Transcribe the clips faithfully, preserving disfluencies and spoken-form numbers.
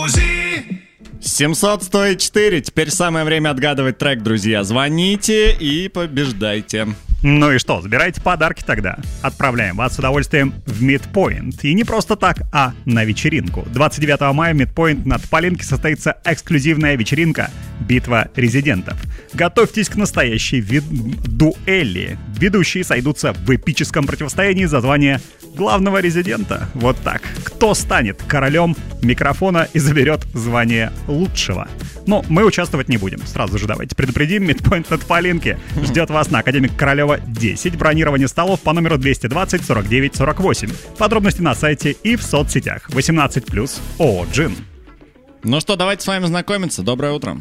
Музи. семьсот сто четыре. Теперь самое время отгадывать трек, друзья. Звоните и побеждайте. Ну и что, забирайте подарки тогда. Отправляем вас с удовольствием в Midpoint. И не просто так, а на вечеринку. двадцать девятого мая в Midpoint на Тополинке состоится эксклюзивная вечеринка «Битва резидентов». Готовьтесь к настоящей ви- дуэли. Ведущие сойдутся в эпическом противостоянии за звание главного резидента. Вот так. Кто станет королем микрофона и заберет звание лучшего? Но мы участвовать не будем. Сразу же давайте предупредим. Midpoint на Тополинке ждет вас на Академик Королева десять. Бронирование столов по номеру двести двадцать сорок девять сорок восемь. Подробности на сайте и в соцсетях. восемнадцать плюс ООО «Джин». Ну что, давайте с вами знакомиться. Доброе утро.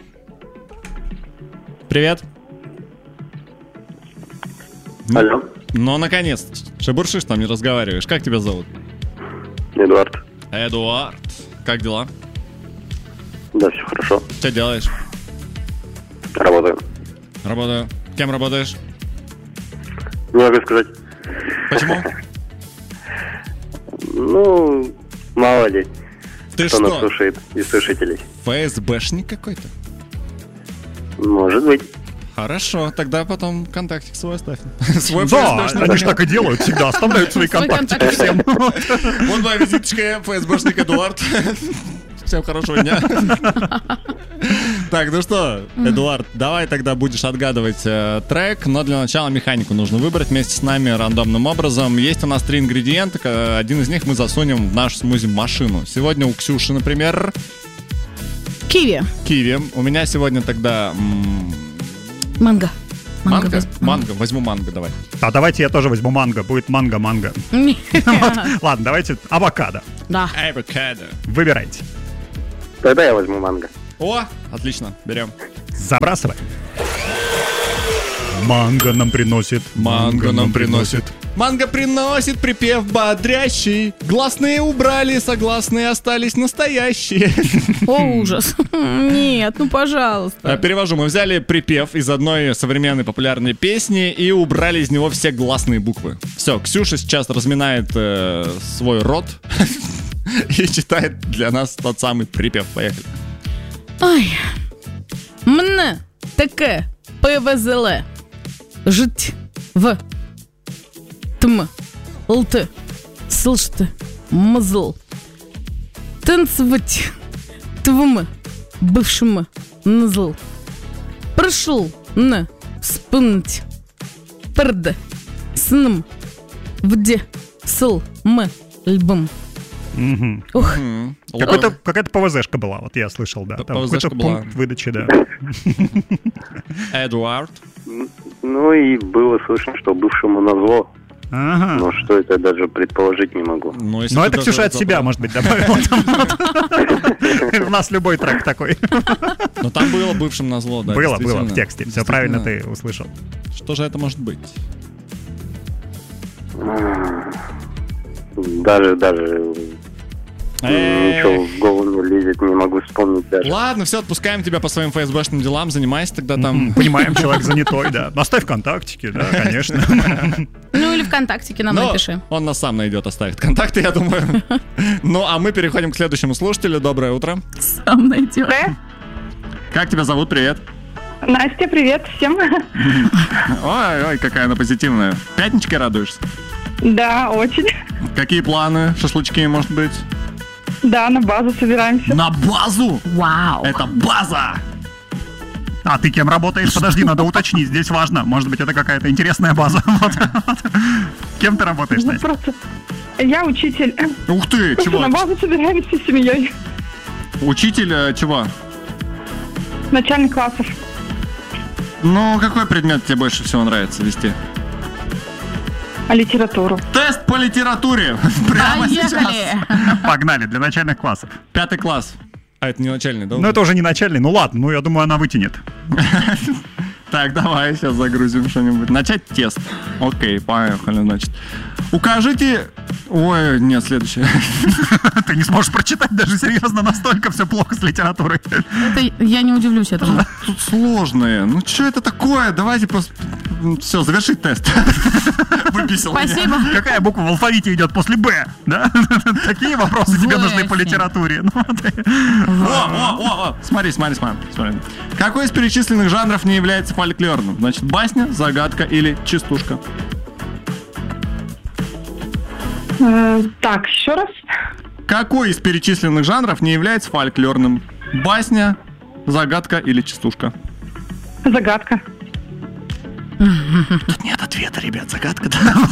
Привет. Алло. Ну, наконец-то. Шебуршишь там, не разговариваешь. Как тебя зовут? Эдуард. Эдуард. Как дела? Да, все хорошо. Что делаешь? Работаю. Работаю. Кем работаешь? Не могу сказать. Почему? Ну, мало ли, Ты кто нас что, слушает из слушателей. ФСБшник какой-то? Может быть. Хорошо, тогда потом контактик свой оставь. Свой Да, ФСБшник. они же так и делают всегда. Оставляют свои Свой контактики контакт. всем. Вот моя визиточка, ФСБшник Эдуард. Всем хорошего дня. Так, ну что, Эдуард, давай тогда будешь отгадывать э, трек, но для начала механику нужно выбрать вместе с нами рандомным образом. Есть у нас три ингредиента, к- один из них мы засунем в нашу смузи-машину. Сегодня у Ксюши, например, Киви. киви. У меня сегодня тогда м, Манго. манго. возьму. Манго, возьму манго, давай. А давайте я тоже возьму манго. Будет манго-манго. Ладно, давайте авокадо. Да. Авокадо. Выбирайте. Тогда я возьму манго. О, отлично, берем. Забрасывай. Манго нам приносит. Манго нам приносит. Манго приносит припев бодрящий. Гласные убрали, согласные остались настоящие. О, ужас. Нет, ну А, пожалуйста. Перевожу. Мы взяли припев из одной современной популярной песни и убрали из него все гласные буквы. Все, Ксюша сейчас разминает э, свой рот и читает для нас тот самый припев. Поехали. Ай. Мне таке повезло жить в тм лт слышите мзл танцевать твм бывшим назл прошел на вспомнить перед сном где сл м альбом. Мгм. Ух, М, Какой-то, какая-то ПВЗшка была, вот я слышал, да. П- Там ПВЗшка какой-то была. пункт выдачи, да. Эдуард. Ну и было слышно, что бывшему назло. Ага. Но что это, даже предположить не могу. Ну, если Но ты это даже Ксюша от себя, разобрал. может быть, добавила. там. У нас любой трек такой. Но там было бывшим назло, да. Было, было действительно. в тексте. Все правильно ты услышал. Что же это может быть? Даже, даже Эй. ничего в голову не лезет, не могу вспомнить даже. Ладно, все, отпускаем тебя по своим ФСБшным делам, занимайся тогда там. М, Понимаем, человек занятой, да. Оставь ВКонтактике, да, конечно. ну или ВКонтактике нам Но напиши. он нас сам найдет, оставит контакты, я думаю. Ну, а мы переходим к следующему слушателю. Доброе утро. Сам найдет. Как тебя зовут? Привет. Настя, привет всем. Ой, ой, какая она позитивная. Пятничкой радуешься? Да, очень. Какие планы? Шашлычки, может быть? Да, на базу собираемся. На базу! Вау. Это база! А ты кем работаешь? Подожди, надо уточнить, здесь важно. Может быть, это какая-то интересная база. Вот, вот. Кем ты работаешь, Ну, Настя? просто я учитель. Ух ты, Просто чего? на базу собираемся с семьей. Учитель э, чего? Начальник классов. Ну, какой предмет тебе больше всего нравится вести? А литературу. Тест по литературе! Прямо сейчас! Поехали. Погнали, для начальных классов. Пятый класс. А это не начальный, да? Ну, это уже не начальный. Ну, ладно, ну, я думаю, она вытянет. Так, давай сейчас загрузим что-нибудь. Начать тест. Окей, поехали, значит. Укажите... Ой, нет, следующее. Ты не сможешь прочитать даже серьезно, настолько все плохо с литературой. Это я не удивлюсь этому. Тут сложные. Ну, что это такое? Давайте пос... Все, завершить тест. Выписал меня. Спасибо. Какая буква в алфавите идет после «Б»? Да? Такие вопросы тебе нужны по литературе. Ну, вот. О, о, о, о. Смотри, смотри, смотри, смотри. Какой из перечисленных жанров не является фольклорным? Значит, басня, загадка или частушка? Э, Так, еще раз. Какой из перечисленных жанров не является фольклорным? Басня, загадка или частушка? Загадка. Тут нет ответа, ребят, загадка.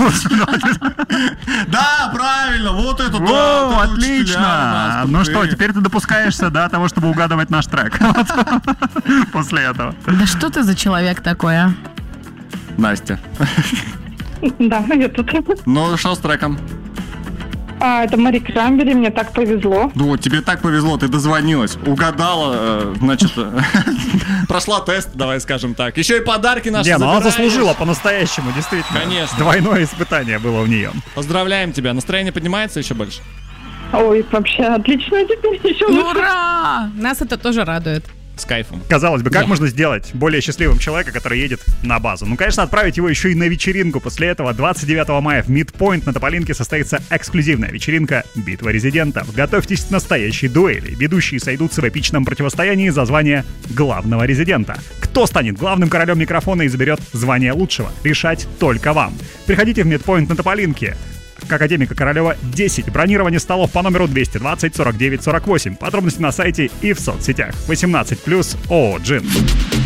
Да, правильно, вот это да. О, отлично! Ну что, теперь ты допускаешься до того, чтобы угадывать наш трек. После этого. Да что ты за человек такой, а? Настя. Да, я тут. Ну, что с треком? А, это Мари Крамбери, мне так повезло. Ну вот, тебе так повезло, ты дозвонилась, угадала, э, значит, э, прошла тест, давай скажем так. Еще и подарки наши Не, ну она забираешь. заслужила по-настоящему, действительно. Конечно. Двойное испытание было в нее. Поздравляем тебя, настроение поднимается еще больше? Ой, вообще отлично теперь еще лучше. Ура! Нас это тоже радует. С кайфом. Казалось бы, как Да. можно сделать более счастливым человека, который едет на базу? Ну, конечно, отправить его еще и на вечеринку. После этого двадцать девятого мая в Midpoint на Тополинке состоится эксклюзивная вечеринка «Битва резидентов». Готовьтесь к настоящей дуэли. Ведущие сойдутся в эпичном противостоянии за звание главного резидента. Кто станет главным королем микрофона и заберет звание лучшего? Решать только вам. Приходите в Midpoint на Тополинке. Академика Королева десять. Бронирование столов по номеру двести двадцать сорок девять сорок восемь. Подробности на сайте и в соцсетях. восемнадцать плюс ООО «Джин».